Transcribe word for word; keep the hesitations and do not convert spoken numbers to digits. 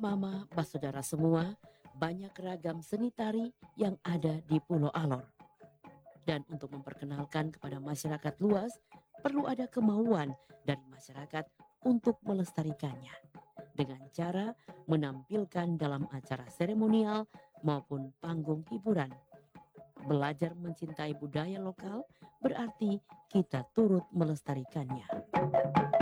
Pak Mama, Pak Saudara semua, banyak ragam seni tari yang ada di Pulau Alor. Dan untuk memperkenalkan kepada masyarakat luas, perlu ada kemauan dari masyarakat untuk melestarikannya. Dengan cara menampilkan dalam acara seremonial maupun panggung hiburan. Belajar mencintai budaya lokal berarti kita turut melestarikannya.